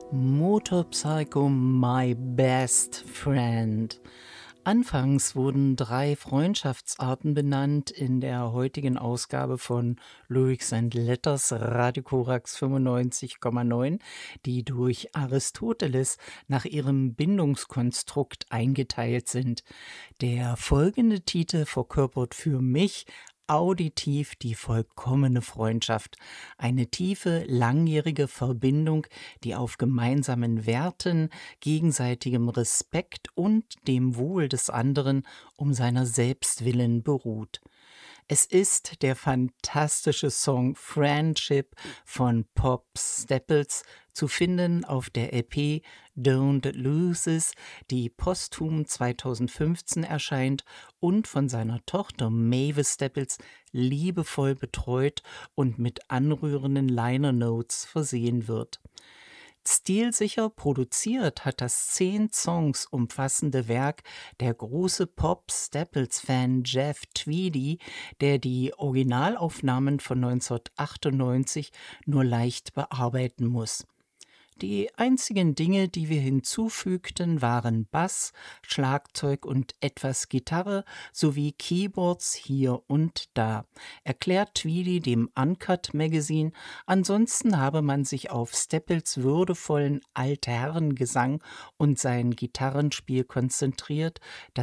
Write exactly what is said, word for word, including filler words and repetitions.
Motorpsycho My Best Friend. Anfangs wurden drei Freundschaftsarten benannt in der heutigen Ausgabe von Lyrics and Letters Radio Korax fünfundneunzig Komma neun, die durch Aristoteles nach ihrem Bindungskonstrukt eingeteilt sind. Der folgende Titel verkörpert für mich auditiv die vollkommene Freundschaft, eine tiefe, langjährige Verbindung, die auf gemeinsamen Werten, gegenseitigem Respekt und dem Wohl des anderen um seiner selbst willen beruht. Es ist der fantastische Song Friendship von Pop Staples, zu finden auf der L P Don't Lose This, die posthum zweitausendfünfzehn erscheint und von seiner Tochter Mavis Staples liebevoll betreut und mit anrührenden Liner Notes versehen wird. Stilsicher produziert hat das zehn Songs umfassende Werk der große Pop-Staples-Fan Jeff Tweedy, der die Originalaufnahmen von neunzehnhundertachtundneunzig nur leicht bearbeiten muss. Die einzigen Dinge, die wir hinzufügten, waren Bass, Schlagzeug und etwas Gitarre sowie Keyboards hier und da, erklärt Tweedy dem Uncut Magazine. Ansonsten habe man sich auf Staples würdevollen Altherrengesang und sein Gitarrenspiel konzentriert,